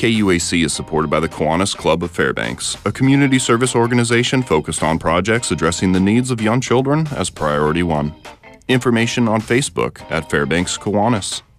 KUAC is supported by the Kiwanis Club of Fairbanks, a community service organization focused on projects addressing the needs of young children as priority one. Information on Facebook at Fairbanks Kiwanis.